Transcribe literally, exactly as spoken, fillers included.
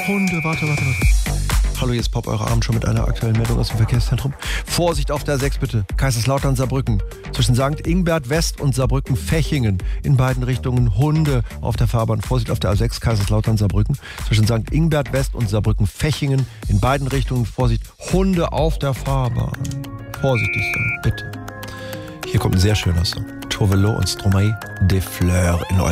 Hunde, warte, warte, warte. Hallo, hier ist Pop, eure Abend schon mit einer aktuellen Meldung aus dem Verkehrszentrum. Vorsicht auf der A sechs bitte. Kaiserslautern, Saarbrücken. Zwischen Sankt Ingbert West und Saarbrücken Fechingen. In beiden Richtungen Hunde auf der Fahrbahn. Vorsicht auf der A sechs, Kaiserslautern, Saarbrücken. Zwischen Sankt Ingbert West und Saarbrücken Fechingen. In beiden Richtungen Vorsicht, Hunde auf der Fahrbahn. Vorsichtig sein, bitte. Hier kommt ein sehr schöner Song. Tovelo und Stromae des Fleurs in euer